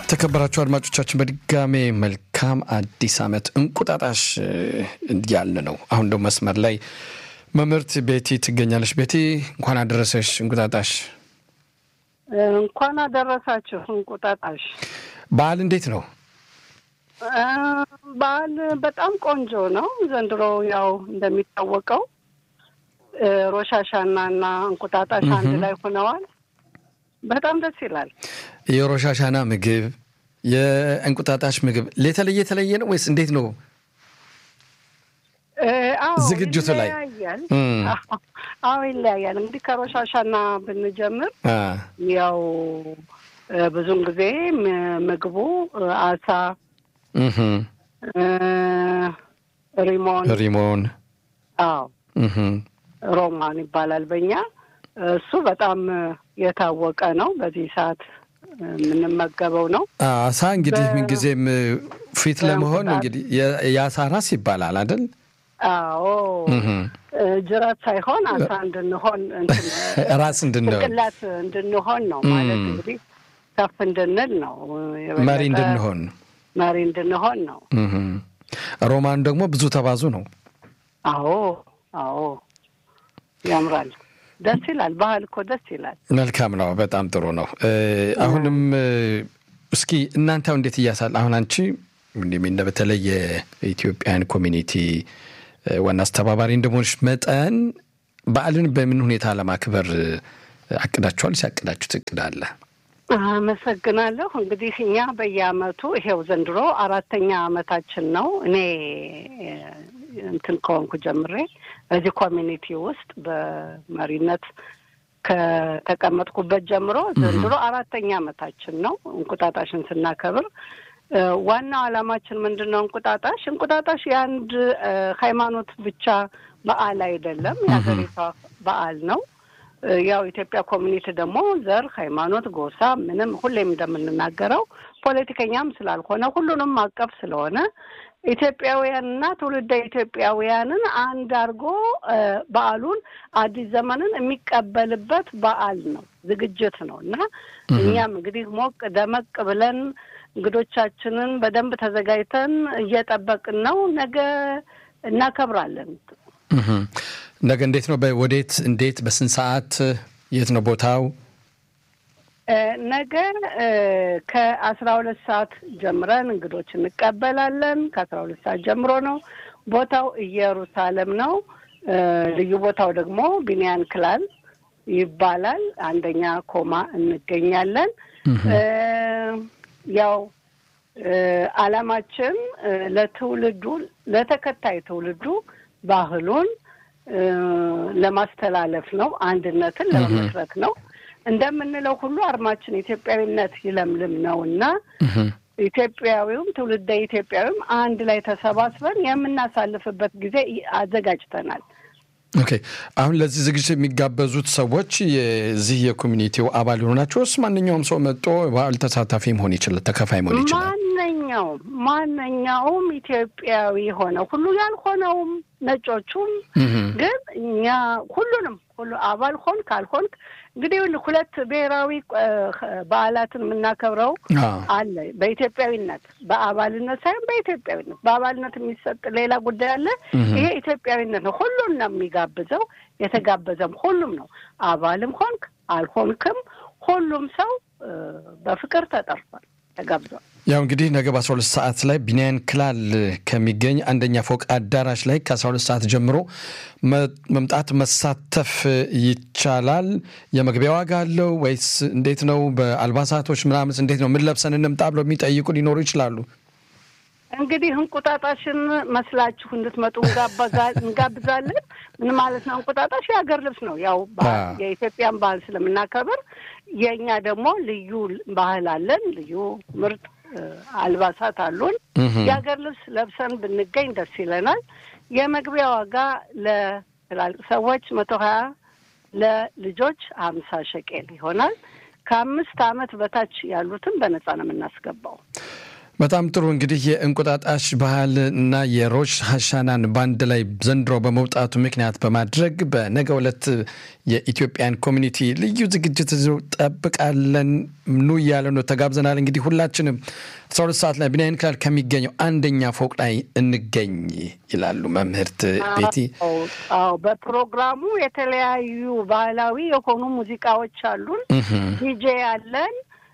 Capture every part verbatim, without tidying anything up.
ተከበራችሁ አድማጮቻችን በድጋሜ መልካም አዲስ አመት እንቁጣጣሽ ያለ ነው። አሁን ደግሞ መስመር ላይ መምህርት ቤቲ ትገኛለች። ቤቲ እንኳን አደረሰሽ እንቁጣጣሽ። እንኳን አደረሳችሁ እንቁጣጣሽ። በዓል እንዴት ነው? በዓል በጣም ቆንጆ ነው። ዘንድሮ ያው እንደሚታወቀው ሮሻሻናና እንቁጣጣሽ አንድ ላይ ሆነዋል። በጣም ደስ ይላል። የሮሻሻና ምግብ የእንቁጣጣሽ ምግብ ለተለየ ተለየ ነው ወይስ እንዴት ነው? አዎ ዝግጅቱ ላይ አዎ ይለያያል። እንግዲህ ከሮሻሻና ብንጀምር ያው ብዙን ጊዜ ምግቡ አሳ እህ ሪሞን ሪሞን አዎ እህ ሮማን ይባላል በእኛ። እሱ በጣም የታወቀ ነው። በዚህ ሰዓት ምንመገበው ነው። አሳ እንግዲህ ምን ጊዜም ፊት ለመሆን እንግዲህ ያሳ ራስ ይባላል አይደል? አዎ ጅራት ሳይሆን አሳ እንድንሆን እንትን ራስ እንድንሆን ቅላት እንድንሆን ነው ማለት እንግዲህ ከፍ እንድንል ነው። መሪ እንድንሆን መሪ እንድንሆን ነው። እህ ሮማን ደግሞ ብዙ ተባዙ ነው። አዎ አዎ ያምራል። ደስ ይላል። ባህል እኮ ደስ ይላል። መልካም ነው። በጣም ጥሩ ነው። አሁንም እስኪ እናንተው እንዴት ያሳል አሁን አንቺ እንደምን በተለየ የኢትዮጵያን ኮሚኒቲ ዋና አስተባባሪ እንደሆነሽ መጠን በዓልን በምን ሁኔታ ለማክበር አቅዳችኋል? ሲያቅዳችሁ ትቅዳለ? አመሰግናለሁ። እንግዲህ እኛ በየአመቱ ይሄው ዘንድሮ አራተኛ አመታችን ነው። እኔ እንትን ከሆንኩ ጀምሬ በዚህ ኮሚኒቲ ውስጥ በመሪነት ከተቀመጥኩበት ጀምሮ ዘንድሮ አራተኛ አመታችን ነው እንቁጣጣሽን ስናከብር። ዋናው ዓላማችን ምንድነው? እንቁጣጣሽ እንቁጣጣሽ የአንድ ሃይማኖት ብቻ በዓል አይደለም፣ የሀገሪቷ በዓል ነው። ያው ኢትዮጵያ ኮሚኒቲ ደግሞ ዘር፣ ሃይማኖት፣ ጎሳ ምንም ሁሌም እንደምንናገረው ፖለቲከኛም ስላልሆነ ሁሉንም አቀፍ ስለሆነ ኢትዮጵያውያንና ትውልደ ኢትዮጵያውያንን አንድ አርጎ በዓሉን አዲስ ዘመንን የሚቀበልበት በዓል ነው፣ ዝግጅት ነውና እኛም እንግዲህ ሞቅ ደመቅ ብለን እንግዶቻችንን በደንብ ተዘጋጅተን እየጠበቅን ነው። ነገ እናከብራለን። እህ ነገ እንዴት ነው? በወዴት እንዴት በስንት ሰዓት የት ነው ቦታው? ነገ ከአስራ ሁለት ሰዓት ጀምረን እንግዶች እንቀበላለን። ከአስራ ሁለት ሰዓት ጀምሮ ነው። ቦታው ኢየሩሳሌም ነው። ልዩ ቦታው ደግሞ ቢንያን ክላል ይባላል። አንደኛ ኮማ እንገኛለን። ያው ዓላማችን ለትውልዱ ለተከታይ ትውልዱ ባህሉን ለማስተላለፍ ነው። አንድነትን ለመመስረት ነው። እንደምንለው ሁሉ አርማችን ኢትዮጵያዊነት ይለምልም ነውና ኢትዮጵያዊውም ትውልደ ኢትዮጵያዊም አንድ ላይ ተሰባስበን የምናሳልፍበት ጊዜ አዘጋጅተናል። ኦኬ አሁን ለዚህ ዝግጅት የሚጋበዙት ሰዎች የዚህ የኮሚኒቲው አባል ሆናቸውስ ማንኛውም ሰው መጥቶ በዓል ተሳታፊ መሆን ይችላል፣ ተከፋይ መሆን ይችላል? ማንኛውም ማንኛውም ኢትዮጵያዊ ሆነው ሁሉ ያልሆነውም ነጮቹም ግን እኛ ሁሉንም ሁሉ አባል ሆን ካልሆን እንግዲህ ሁለት ብሔራዊ በዓላትን የምናከብረው አለ። በኢትዮጵያዊነት በአባልነት ሳይሆን በኢትዮጵያዊነት በአባልነት የሚሰጥ ሌላ ጉዳይ አለ። ይሄ ኢትዮጵያዊነት ነው። ሁሉም ነው የሚጋብዘው። የተጋበዘም ሁሉም ነው። አባልም ሆንክ አልሆንክም ሁሉም ሰው በፍቅር ተጠርቷል፣ ተጋብዟል። ያው እንግዲህ ነገ በአስራ ሁለት ሰዓት ላይ ቢንያን ክላል ከሚገኝ አንደኛ ፎቅ አዳራሽ ላይ ከአስራ ሁለት ሰዓት ጀምሮ መምጣት መሳተፍ ይቻላል። የመግቢያ ዋጋ አለው ወይስ እንዴት ነው? በአልባሳቶች ምናምን እንዴት ነው? ምን ለብሰን እንምጣ ብለው የሚጠይቁ ሊኖሩ ይችላሉ። እንግዲህ እንቁጣጣሽን መስላችሁ እንድትመጡ እንጋብዛለን። ምን ማለት ነው? እንቁጣጣሽ የሀገር ልብስ ነው። ያው የኢትዮጵያን ባህል ስለምናከብር የኛ ደግሞ ልዩ ባህል አለን። ልዩ ምርጥ አልባሳት አሉን። የሀገር ልብስ ለብሰን ብንገኝ ደስ ይለናል። የመግቢያ ዋጋ ለትላልቅ ሰዎች መቶ ሀያ ለልጆች ሀምሳ ሸቄል ይሆናል። ከአምስት አመት በታች ያሉትን በነጻ ነው የምናስገባው። በጣም ጥሩ እንግዲህ የእንቁጣጣሽ ባህል እና የሮሽ ሀሻናን ባንድ ላይ ዘንድሮ በመውጣቱ ምክንያት በማድረግ በነገው ዕለት የኢትዮጵያን ኮሚኒቲ ልዩ ዝግጅት ጠብቃለን ኑ ያለ ነው ተጋብዘናል እንግዲህ ሁላችንም አስራ ሁለት ሰዓት ላይ ብናይን ክላል ከሚገኘው አንደኛ ፎቅ ላይ እንገኝ ይላሉ መምህርት ቤቲ አዎ በፕሮግራሙ የተለያዩ ባህላዊ የሆኑ ሙዚቃዎች አሉን ዲጄ አለን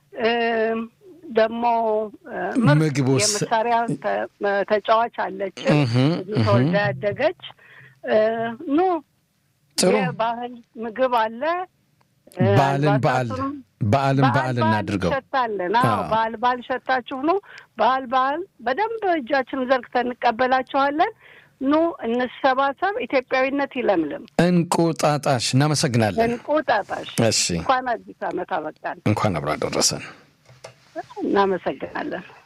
ደግሞ ምግቡስ የመሳሪያ ተጫዋች አለች ተወልዳ ያደገች ኑ የባህል ምግብ አለ ባልን ባል ባልን ባል እናድርገው አዎ ባል ባል ሸታችሁ ነው ባል ባል በደንብ እጃችን ዘርግተን እንቀበላችኋለን ኑ እንሰባሰብ ኢትዮጵያዊነት ይለምልም እንቁጣጣሽ እናመሰግናለን እንቁጣጣሽ እሺ እንኳን አዲስ ዓመት አበቃን እንኳን አብራ ደረሰን እናመሰግናለን